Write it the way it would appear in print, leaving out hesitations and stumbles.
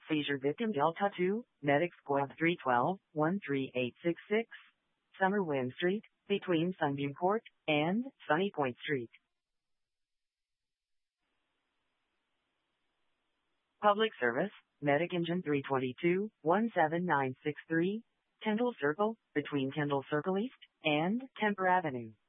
Seizure victim Delta 2, Medic Squad 312-13866, Summer Wind Street, between Sunbeam Court and Sunny Point Street. Public Service, Medic Engine 322-17963, Kendall Circle, between Kendall Circle East and Kemper Avenue.